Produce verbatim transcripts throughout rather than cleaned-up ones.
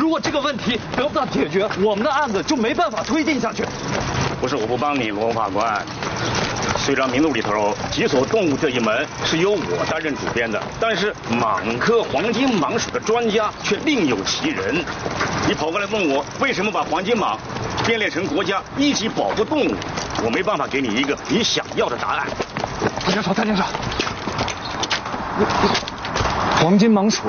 如果这个问题得不到解决，我们的案子就没办法推进下去。 不是我不帮你，罗法官。虽然名录里头解锁动物这一门是由我担任主编的，但是蟒科黄金蟒属的专家却另有其人。你跑过来问我为什么把黄金蟒编列成国家一级保护动物，我没办法给你一个你想要的答案。 谭教授，谭教授，黄金蟒属，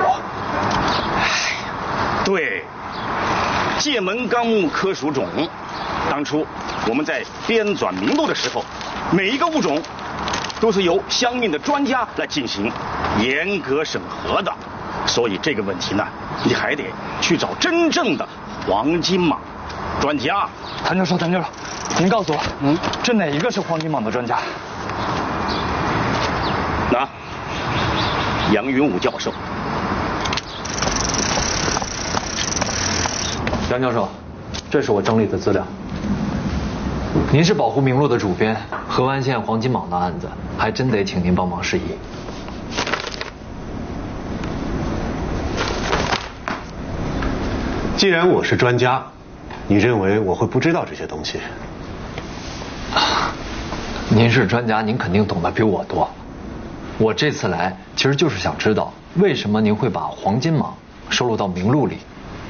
对，界门纲目科属种。当初我们在编纂名录的时候，每一个物种都是由相应的专家来进行严格审核的，所以这个问题呢，你还得去找真正的黄金蟒专家。 谭教授，谭教授，您告诉我，嗯，这哪一个是黄金蟒的专家？ 那杨云武教授。 杨教授，这是我整理的资料。您是保护名录的主编，河湾县黄金蟒的案子，还真得请您帮忙释疑。 既然我是专家，你认为我会不知道这些东西？ 您是专家，您肯定懂得比我多。我这次来其实就是想知道，为什么您会把黄金蟒收录到名录里？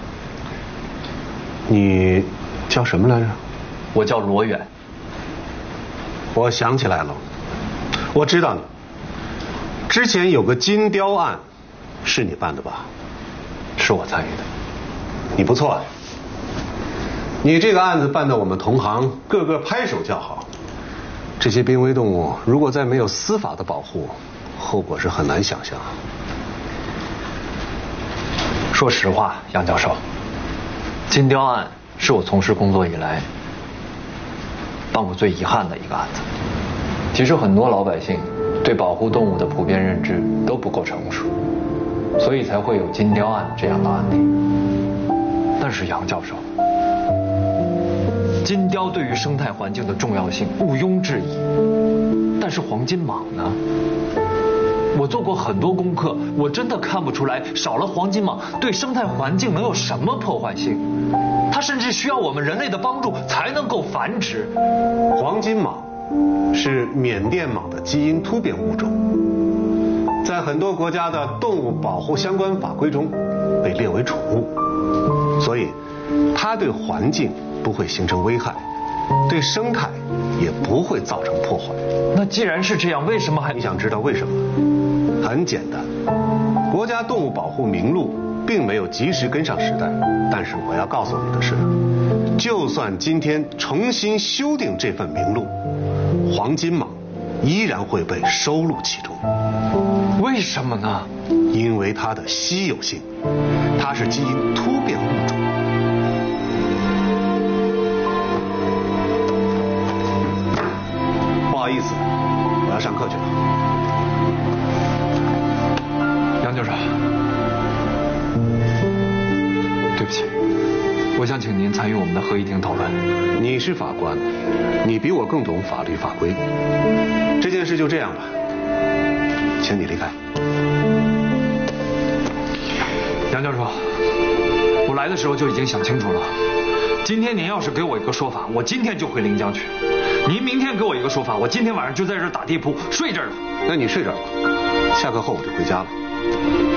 你叫什么来着？ 我叫罗远。 我想起来了，我知道你。之前有个金雕案，是你办的吧？ 是我参与的。 你不错啊，你这个案子办得我们同行个个拍手叫好。这些濒危动物如果再没有司法的保护，后果是很难想象。 说实话，杨教授，金雕案是我从事工作以来办过最遗憾的一个案子。其实很多老百姓对保护动物的普遍认知都不够成熟，所以才会有金雕案这样的案例。但是杨教授，金雕对于生态环境的重要性毋庸置疑，但是黄金蟒呢？我做过很多功课，我真的看不出来少了黄金蟒对生态环境能有什么破坏性。它甚至需要我们人类的帮助才能够繁殖。 黄金蟒是缅甸蟒的基因突变物种，在很多国家的动物保护相关法规中被列为宠物，所以它对环境不会形成危害，对生态也不会造成破坏。 那既然是这样，为什么还…… 你想知道为什么？很简单，国家动物保护名录并没有及时跟上时代。但是我要告诉你的是，就算今天重新修订这份名录，黄金蟒依然会被收录其中。 为什么呢？ 因为它的稀有性，它是基因突变物种。不好意思，我要上课去了。 杨教授，对不起，我想请您参与我们的合议庭讨论。 你是法官，你比我更懂法律法规。这件事就这样吧，请你离开。 杨教授，我来的时候就已经想清楚了。今天您要是给我一个说法，我今天就回临江去；您明天给我一个说法，我今天晚上就在这儿打地铺睡这儿了。 那你睡这儿吧，下课后我就回家了。